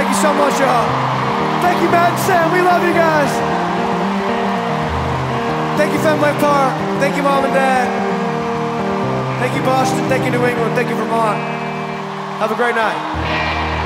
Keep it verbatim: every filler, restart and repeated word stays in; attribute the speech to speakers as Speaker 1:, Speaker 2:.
Speaker 1: Thank you so much, y'all. Thank you, Matt and Sam. We love you guys. Thank you, Fenway Park. Thank you, Mom and Dad. Thank you, Boston. Thank you, New England. Thank you, Vermont. Have a great night.